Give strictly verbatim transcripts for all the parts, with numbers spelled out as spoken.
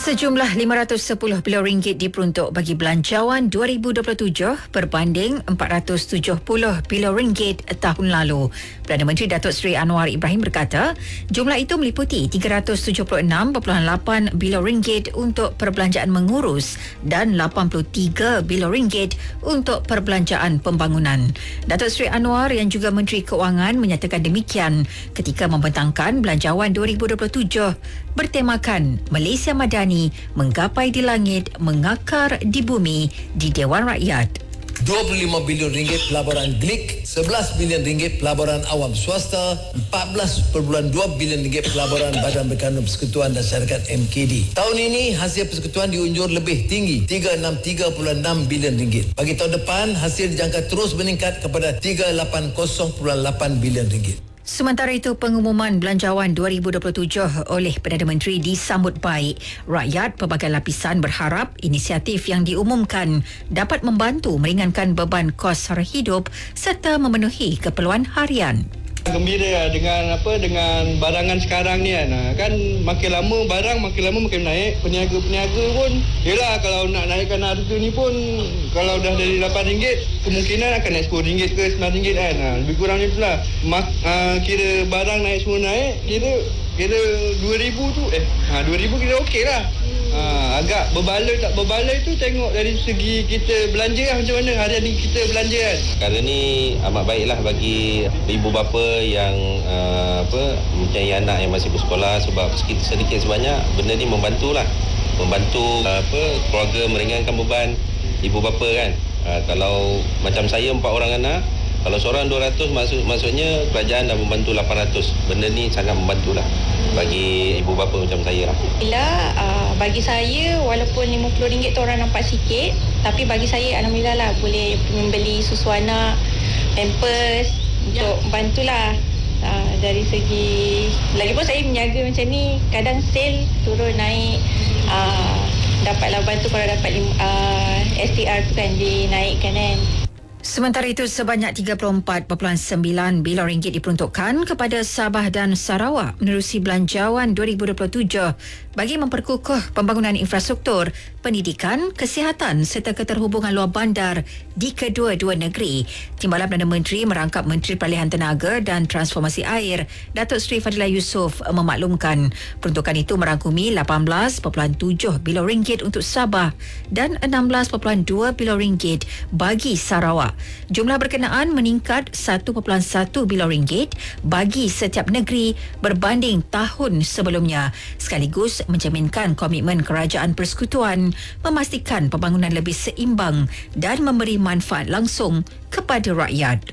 Sejumlah lima ratus sepuluh bilion ringgit diperuntuk bagi belanjawan dua ribu dua puluh tujuh berbanding empat ratus tujuh puluh bilion ringgit tahun lalu. Perdana Menteri Datuk Seri Anwar Ibrahim berkata, jumlah itu meliputi tiga ratus tujuh puluh enam perpuluhan lapan bilion ringgit untuk perbelanjaan mengurus dan lapan puluh tiga bilion ringgit untuk perbelanjaan pembangunan. Datuk Seri Anwar yang juga Menteri Keuangan menyatakan demikian ketika membentangkan belanjawan dua ribu dua puluh tujuh bertemakan Malaysia Madani menggapai di langit, mengakar di bumi di Dewan Rakyat. dua puluh lima bilion ringgit pelaburan G L I C, sebelas bilion ringgit pelaburan awam swasta, empat belas perpuluhan dua bilion ringgit pelaburan Badan Berkandung Persekutuan dan Syarikat M K D. Tahun ini hasil persekutuan diunjur lebih tinggi, tiga ratus enam puluh tiga perpuluhan enam bilion ringgit. Bagi tahun depan, hasil dijangka terus meningkat kepada tiga ratus lapan puluh perpuluhan lapan bilion ringgit. Sementara itu, pengumuman belanjawan dua ribu dua puluh tujuh oleh Perdana Menteri disambut baik. Rakyat pelbagai lapisan berharap inisiatif yang diumumkan dapat membantu meringankan beban kos sara hidup serta memenuhi keperluan harian. Gembira dengan apa dengan barangan sekarang ni kan. Kan makin lama barang makin lama makin naik. Peniaga-peniaga pun yalah, kalau nak naikkan harga ni pun kalau dah dari lapan ringgit kemungkinan akan naik sepuluh ringgit ke sembilan ringgit kan. Ha, lebih kurang ni pula. Mak, uh, kira barang naik semua naik, kira kira dua ribu tu eh ha, dua ribu kira okeylah. Ha, agak berbaloi tak berbaloi tu tengok dari segi kita belanja lah, macam mana harian ni kita belanja kan. Perkara ni amat baiklah bagi ibu bapa yang uh, apa mempunyai anak yang masih bersekolah, sebab sedikit, sedikit sebanyak benda ni membantulah membantu uh, apa keluarga, meringankan beban ibu bapa kan. Uh, kalau macam saya empat orang anak, kalau seorang dua ratus maksud, maksudnya kerajaan dah membantu lapan ratus. Benda ni sangat membantulah bagi ibu bapa macam saya lah. Bila uh, bagi saya walaupun lima puluh ringgit tu orang nampak sikit, tapi bagi saya alhamdulillah lah boleh membeli susu anak, pampers ya, untuk bantulah uh, dari segi. Lagipun saya menjaga macam ni, kadang sale turun naik, uh, dapatlah bantu kalau dapat uh, S T R tu kan dinaikkan kan. Sementara itu, sebanyak tiga puluh empat perpuluhan sembilan bilion ringgit diperuntukkan kepada Sabah dan Sarawak menerusi belanjawan dua ribu dua puluh tujuh bagi memperkukuh pembangunan infrastruktur, pendidikan, kesihatan serta keterhubungan luar bandar di kedua-dua negeri. Timbalan Perdana Menteri merangkap Menteri Peralihan Tenaga dan Transformasi Air, Datuk Seri Fadilah Yusof memaklumkan peruntukan itu merangkumi lapan belas perpuluhan tujuh bilion ringgit untuk Sabah dan enam belas perpuluhan dua bilion ringgit bagi Sarawak. Jumlah berkenaan meningkat satu perpuluhan satu bilion ringgit bagi setiap negeri berbanding tahun sebelumnya, sekaligus mencerminkan komitmen Kerajaan Persekutuan memastikan pembangunan lebih seimbang dan memberi manfaat langsung kepada rakyat.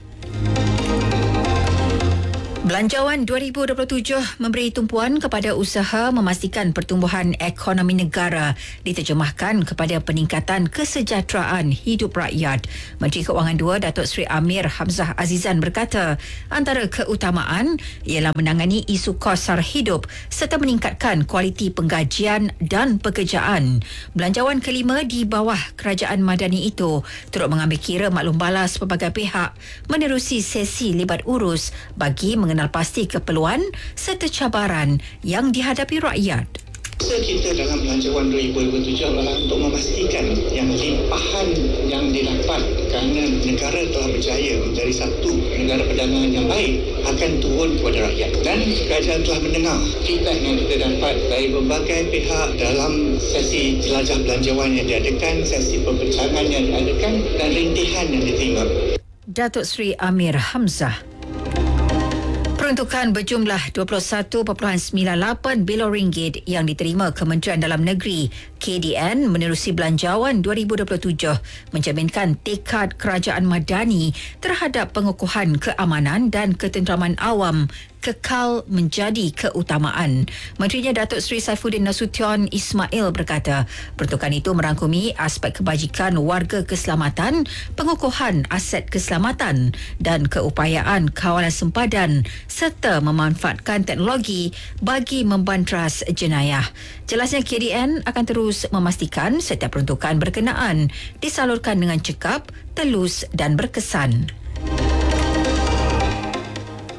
Belanjawan dua ribu dua puluh tujuh memberi tumpuan kepada usaha memastikan pertumbuhan ekonomi negara diterjemahkan kepada peningkatan kesejahteraan hidup rakyat. Menteri Keuangan dua Datuk Seri Amir Hamzah Azizan berkata, antara keutamaan ialah menangani isu kos sara hidup serta meningkatkan kualiti penggajian dan pekerjaan. Belanjawan kelima di bawah Kerajaan Madani itu turut mengambil kira maklum balas pelbagai pihak menerusi sesi libat urus bagi mengenal pasti keperluan serta cabaran yang dihadapi rakyat. Usaha kita dalam belanjawan dua ribu dua puluh tujuh adalah untuk memastikan yang limpahan yang didapat kerana negara telah berjaya menjadi satu negara perdagangan yang baik akan turun kepada rakyat. Dan kerajaan telah mendengar feedback yang kita dapat dari berbagai pihak dalam sesi jelajah belanjawan yang diadakan, sesi perbincangan yang diadakan dan rintihan yang diterima. Datuk Seri Amir Hamzah. Peruntukan berjumlah dua puluh satu perpuluhan sembilan lapan bilion ringgit yang diterima Kementerian Dalam Negeri K D N menerusi belanjawan dua ribu dua puluh tujuh mencerminkan tekad Kerajaan Madani terhadap pengukuhan keamanan dan ketenteraman awam kekal menjadi keutamaan. Menterinya Datuk Seri Saifuddin Nasution Ismail berkata, peruntukan itu merangkumi aspek kebajikan warga keselamatan, pengukuhan aset keselamatan dan keupayaan kawalan sempadan serta memanfaatkan teknologi bagi membantras jenayah. Jelasnya K D N akan terus memastikan setiap peruntukan berkenaan disalurkan dengan cekap, telus dan berkesan.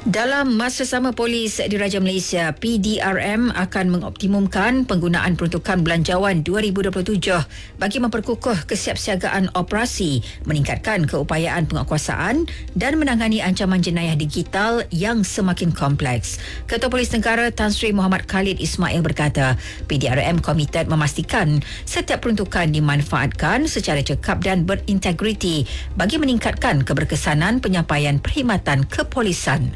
Dalam masa sama, Polis Diraja Malaysia P D R M akan mengoptimumkan penggunaan peruntukan belanjawan dua ribu dua puluh tujuh bagi memperkukuh kesiapsiagaan operasi, meningkatkan keupayaan penguatkuasaan dan menangani ancaman jenayah digital yang semakin kompleks. Ketua Polis Negara Tan Sri Muhammad Khalid Ismail berkata, P D R M komited memastikan setiap peruntukan dimanfaatkan secara cekap dan berintegriti bagi meningkatkan keberkesanan penyampaian perkhidmatan kepolisan.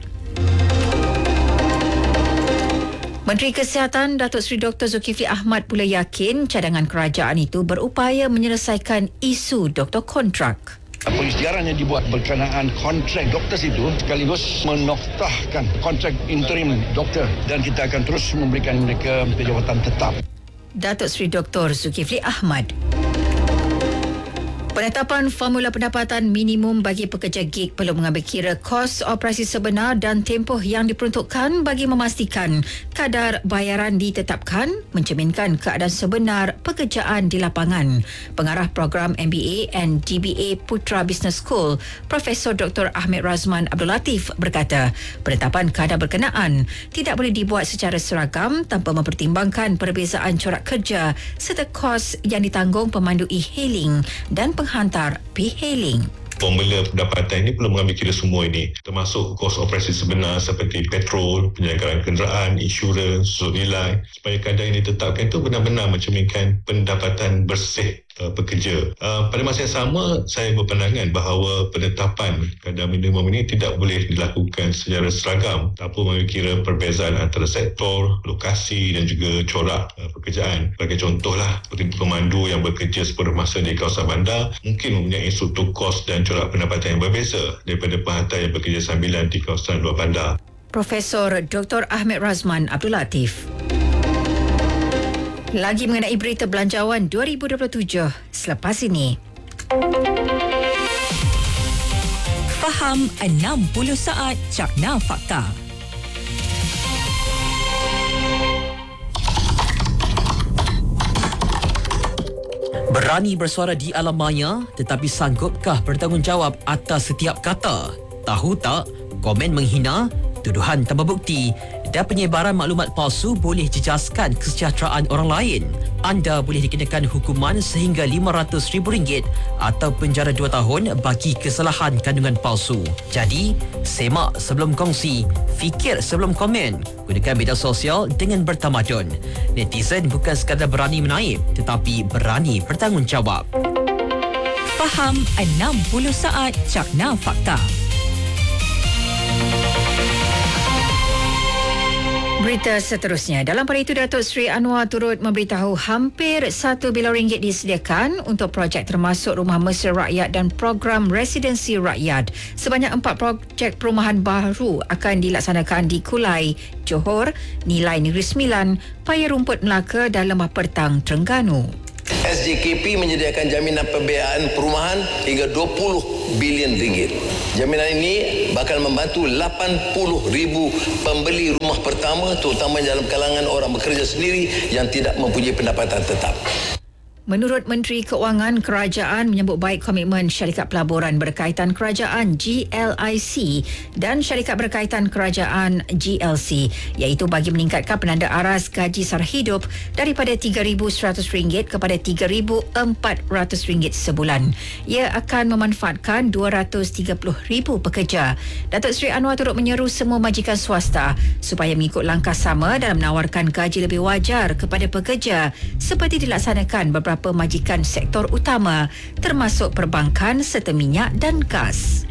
Menteri Kesihatan Datuk Seri Doktor Zulkifli Ahmad pula yakin cadangan kerajaan itu berupaya menyelesaikan isu doktor kontrak. Polis jarangnya dibuat berkenaan kontrak doktor itu sekaligus menoktahkan kontrak interim doktor dan kita akan terus memberikan mereka jawatan tetap. Datuk Seri Doktor Zulkifli Ahmad. Penetapan formula pendapatan minimum bagi pekerja gig perlu mengambil kira kos operasi sebenar dan tempoh yang diperuntukkan bagi memastikan kadar bayaran ditetapkan mencerminkan keadaan sebenar pekerjaan di lapangan. Pengarah program M B A and D B A Putra Business School, Profesor Doktor Ahmed Razman Abdul Latif berkata, penetapan kadar berkenaan tidak boleh dibuat secara seragam tanpa mempertimbangkan perbezaan corak kerja serta kos yang ditanggung pemandu e-hailing dan penghantar e-hailing. Formula pendapatan ini perlu mengambil kira semua ini, termasuk kos operasi sebenar seperti petrol, penyelenggaraan kenderaan, insurans, susu nilai, supaya kadar yang ditetapkan itu benar-benar mencerminkan pendapatan bersih uh, pekerja. Uh, pada masa yang sama, saya berpandangan bahawa penetapan kadar minimum ini tidak boleh dilakukan secara seragam tanpa mengambil kira perbezaan antara sektor, lokasi dan juga corak uh, pekerjaan. Sebagai contohlah, seperti pemandu yang bekerja sepenuh masa di kawasan bandar mungkin mempunyai struktur kos dan corak pendapatan yang berbeza daripada penghantar yang bekerja sambilan di kawasan luar bandar. Profesor Doktor Ahmed Razman Abdul Latif. Lagi mengenai berita belanjawan dua ribu dua puluh tujuh selepas ini. Faham enam puluh saat Cakna Fakta. Berani bersuara di alam maya, tetapi sanggupkah bertanggungjawab atas setiap kata? Tahu tak, komen menghina, tuduhan tanpa bukti dan penyebaran maklumat palsu boleh jejaskan kesejahteraan orang lain. Anda boleh dikenakan hukuman sehingga lima ratus ribu ringgit atau penjara dua tahun bagi kesalahan kandungan palsu. Jadi, semak sebelum kongsi, fikir sebelum komen. Gunakan media sosial dengan bertamadun. Netizen bukan sekadar berani menaip, tetapi berani bertanggungjawab. Faham enam puluh saat Cakna Fakta. Berita seterusnya. Dalam pada itu, Datuk Seri Anwar turut memberitahu hampir satu bilion ringgit disediakan untuk projek termasuk Rumah Mesra Rakyat dan program Residensi Rakyat. Sebanyak empat projek perumahan baru akan dilaksanakan di Kulai, Johor, Nilai Negeri Sembilan, Paya Rumput Melaka dan Lembah Pertang, Terengganu. S J K P menyediakan jaminan pembiayaan perumahan hingga dua puluh bilion ringgit. Jaminan ini bakal membantu lapan puluh ribu pembeli rumah pertama, terutama dalam kalangan orang bekerja sendiri yang tidak mempunyai pendapatan tetap. Menurut Menteri Keuangan, kerajaan menyambut baik komitmen syarikat pelaburan berkaitan kerajaan G L I C dan syarikat berkaitan kerajaan G L C, iaitu bagi meningkatkan penanda aras gaji sara hidup daripada tiga ribu seratus ringgit kepada tiga ribu empat ratus ringgit sebulan. Ia akan memanfaatkan dua ratus tiga puluh ribu pekerja. Datuk Seri Anwar turut menyeru semua majikan swasta supaya mengikut langkah sama dalam menawarkan gaji lebih wajar kepada pekerja seperti dilaksanakan beberapa majikan sektor utama termasuk perbankan serta minyak dan gas.